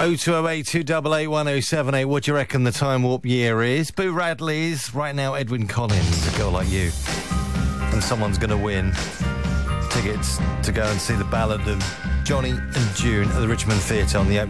0208 288 1078. What do you reckon the Time Warp year is? Boo Radley's right now. Edwyn Collins, A Girl Like You, and someone's going to win tickets to go and see the ballad of Johnny and June at the Richmond Theatre on the